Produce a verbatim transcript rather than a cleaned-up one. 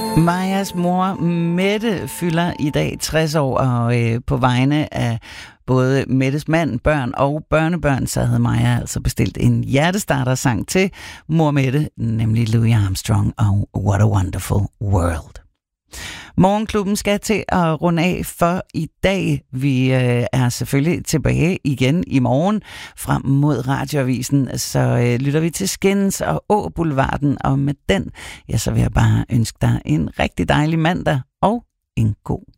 Majas mor Mette fylder i dag tres år, og øh, på vegne af både Mettes mand, børn og børnebørn, så havde Maja altså bestilt en hjertestarter-sang til mor Mette, nemlig Louis Armstrong og What a Wonderful World. Morgenklubben skal til at runde af for i dag. Vi øh, er selvfølgelig tilbage igen i morgen frem mod radioavisen, så øh, lytter vi til Skins og Å-Boulevarden, og med den, ja, så vil jeg bare ønske dig en rigtig dejlig mandag og en god